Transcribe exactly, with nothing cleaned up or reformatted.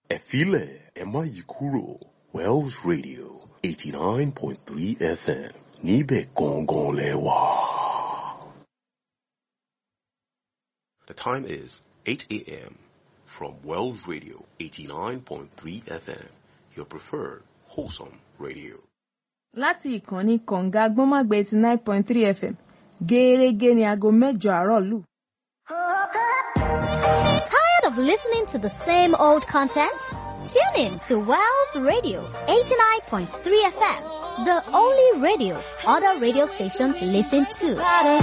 Ẹ filẹ̀, ẹ má yí kúrò. Wells Radio eighty-nine point three F M. Níbẹ̀ gangan lẹ wà. The time is eight a.m. from Wells Radio eighty-nine point three F M, your preferred wholesome radio. Láti ìkànnì kọ̀ǹga gbọ́nmágbé eighty nine point three F M, gẹ́ẹ́rẹ́gẹ́ ni aago mẹ́jọ àárọ̀ lù. Tired of listening to the same old content? Tune in to Wells Radio eighty-nine point three F M, the only radio other radio stations listen to.